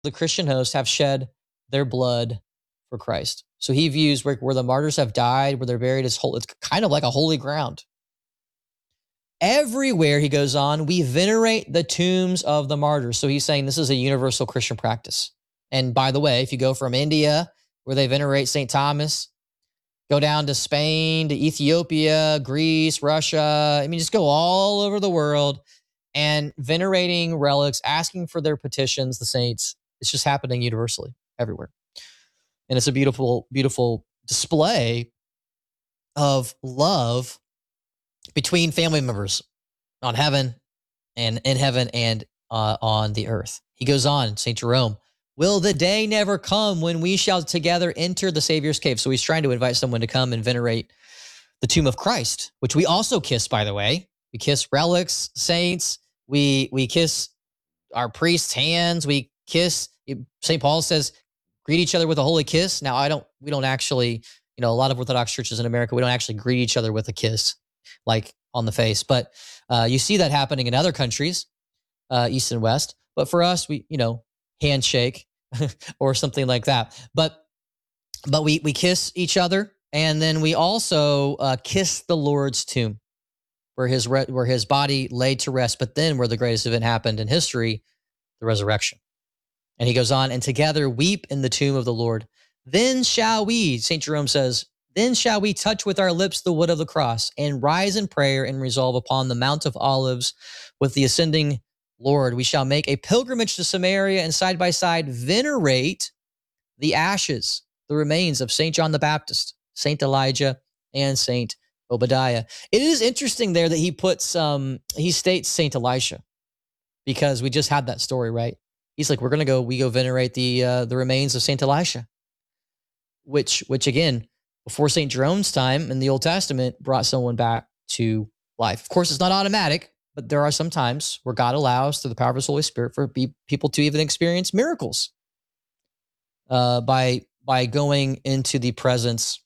the Christian hosts have shed their blood for Christ. So he views where the martyrs have died, where they're buried, as whole. It's kind of like a holy ground. Everywhere, he goes on, we venerate the tombs of the martyrs. So he's saying this is a universal Christian practice. And by the way, if you go from India, where they venerate St. Thomas, go down to Spain, to Ethiopia, Greece, Russia, I mean, just go all over the world and venerating relics, asking for their petitions, the saints. It's just happening universally everywhere. And it's a beautiful, beautiful display of love between family members on heaven and in heaven and on the earth. He goes on, St. Jerome, will the day never come when we shall together enter the Savior's cave? So he's trying to invite someone to come and venerate the tomb of Christ, which we also kiss, by the way. We kiss relics, saints. We kiss our priest's hands. We kiss, St. Paul says, greet each other with a holy kiss. Now, we don't actually, a lot of Orthodox churches in America, we don't actually greet each other with a kiss, like on the face. But you see that happening in other countries, East and West. But for us, we, handshake or something like that. But we kiss each other. And then we also kiss the Lord's tomb, where his body laid to rest, but then where the greatest event happened in history, the resurrection. And he goes on, and together weep in the tomb of the Lord. Then shall we, St. Jerome says, then shall we touch with our lips the wood of the cross and rise in prayer and resolve upon the Mount of Olives with the ascending Lord. We shall make a pilgrimage to Samaria and side by side venerate the ashes, the remains of St. John the Baptist, St. Elijah, and St. Obadiah. It is interesting there that he states St. Elisha, because we just had that story, right? He's like, we go venerate the remains of St. Elisha, which again, before St. Jerome's time in the Old Testament, brought someone back to life. Of course, it's not automatic, but there are some times where God allows, through the power of his Holy Spirit, for people to even experience miracles by going into the presence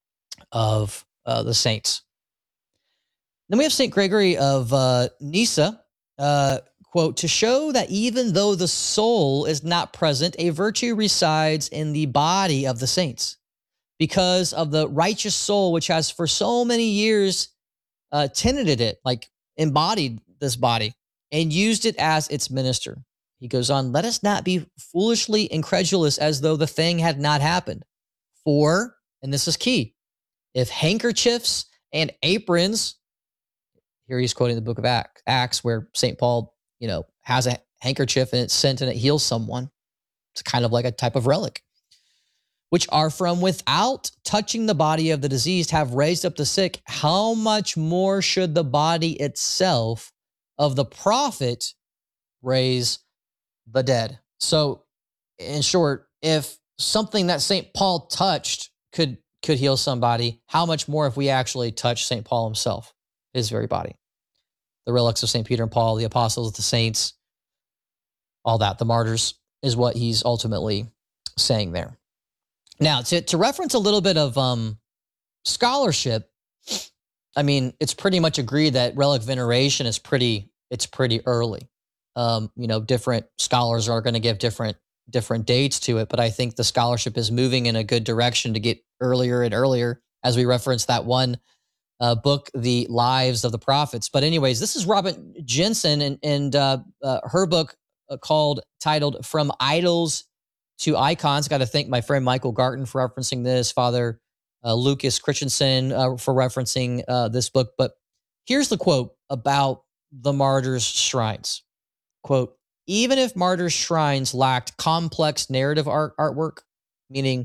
of the saints. Then we have St. Gregory of Nyssa, quote, to show that even though the soul is not present, a virtue resides in the body of the saints, because of the righteous soul, which has for so many years tenanted it, like embodied this body, and used it as its minister. He goes on, let us not be foolishly incredulous as though the thing had not happened. For, and this is key, if handkerchiefs and aprons, here he's quoting the book of Acts, where St. Paul, has a handkerchief and it's sent and it heals someone. It's kind of like a type of relic, which are from without touching the body of the diseased, have raised up the sick. How much more should the body itself of the prophet raise the dead? So, in short, if something that St. Paul touched could heal somebody, how much more if we actually touch St. Paul himself, his very body? The relics of St. Peter and Paul, the apostles, the saints, all that, the martyrs, is what he's ultimately saying there. Now, to reference a little bit of scholarship, I mean, it's pretty much agreed that relic veneration is pretty early. Different scholars are going to give different dates to it, but I think the scholarship is moving in a good direction to get earlier and earlier, as we referenced that one book, The Lives of the Prophets. But anyways, this is Robin Jensen and her book titled From Idols to Icons. Got to thank my friend Michael Garton for referencing this, Father Lucas Christensen for referencing this book. But here's the quote about the martyrs' shrines. Quote, even if martyrs' shrines lacked complex narrative artwork, meaning,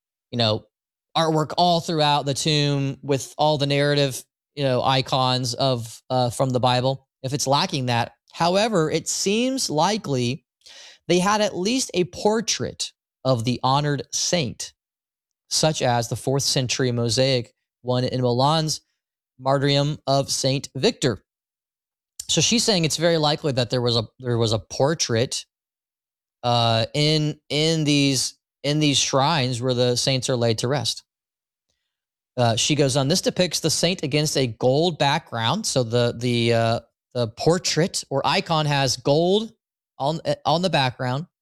artwork all throughout the tomb with all the narrative, icons of from the Bible, if it's lacking that, however, it seems likely they had at least a portrait of the honored saint, such as the 4th century mosaic one in Milan's Martyrium of Saint Victor. So she's saying it's very likely that there was a portrait in these shrines where the saints are laid to rest. She goes on, this depicts the saint against a gold background. So the portrait or icon has gold on the background.